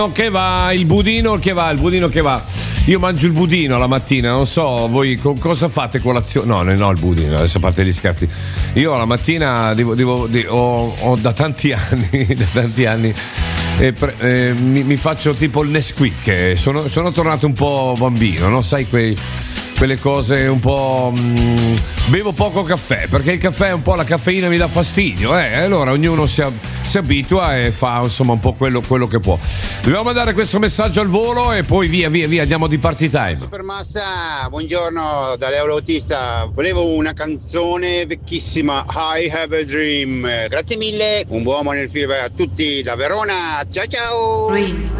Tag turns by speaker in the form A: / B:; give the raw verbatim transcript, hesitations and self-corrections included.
A: che va, il budino che va, il budino che va. Io mangio il budino la mattina, non so voi co- cosa fate colazione. No, no, no, il budino, adesso a parte gli scherzi. Io la mattina devo, devo, devo, ho, ho da tanti anni, da tanti anni eh, pre, eh, mi, mi faccio tipo il Nesquik. eh, Sono, sono tornato un po' bambino, no? Sai quei quelle cose un po'. Mh, bevo poco caffè perché il caffè un po' la caffeina mi dà fastidio, eh? Allora ognuno si, si abitua e fa insomma un po' quello, quello che può. Dobbiamo mandare questo messaggio al volo e poi via via via andiamo di party time.
B: Supermassa, buongiorno dall'Euro-Autista. Volevo una canzone vecchissima, I Have a Dream. Grazie mille, un buon buon film a tutti da Verona. Ciao ciao.